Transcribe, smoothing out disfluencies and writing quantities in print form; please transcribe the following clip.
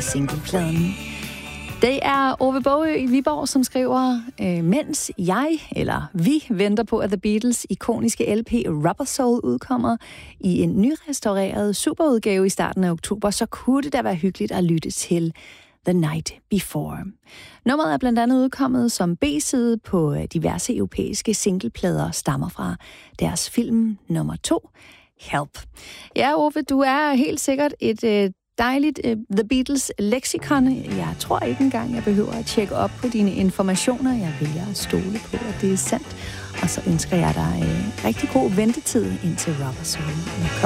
singlepladen. Det er Ove Bogø i Viborg, som skriver, mens vi venter på, at The Beatles' ikoniske LP Rubber Soul udkommer i en nyrestaureret superudgave i starten af oktober, så kunne det da være hyggeligt at lytte til The Night Before. Nummeret er blandt andet udkommet som B-side på diverse europæiske singleplader og stammer fra deres film nummer 2, Help. Ja, Ove, du er helt sikkert et dejligt The Beatles leksikon. Jeg tror ikke engang, jeg behøver at tjekke op på dine informationer. Jeg vælger at stole på, at det er sandt. Og så ønsker jeg dig rigtig god ventetid indtil Rubber Soul.